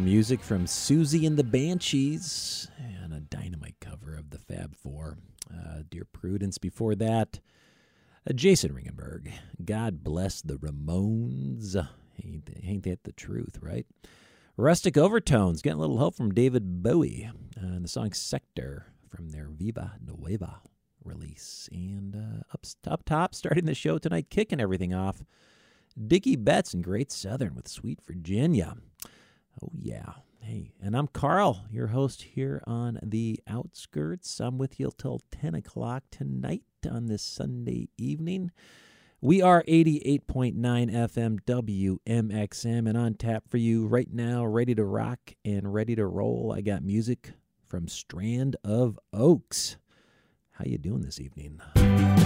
music from Susie and the Banshees and a dynamite cover of the Fab Four. Dear Prudence before that. Jason Ringenberg, God Bless the Ramones. Ain't that the truth, right? Rustic Overtones, getting a little help from David Bowie. And the song Sector from their Viva Nueva release. And up top, starting the show tonight, kicking everything off, Dickie Betts and Great Southern with Sweet Virginia. Oh, yeah. Hey, and I'm Carl, your host here on The Outskirts. I'm with you till 10 o'clock tonight on this Sunday evening. We are 88.9 FM WMXM and on tap for you right now, ready to rock and ready to roll. I got music from Strand of Oaks. How you doing this evening?